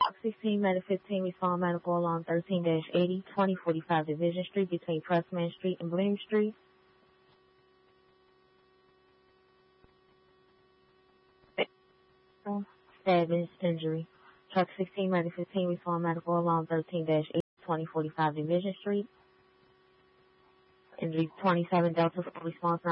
Truck 16, Medic 15, respond medical along 13-80, 2045 Division Street between Pressman Street and Bloom Street. Stabbing injury. Truck 16, Medic 15, respond medical along 13-80, 2045 Division Street. Injury 27 Delta response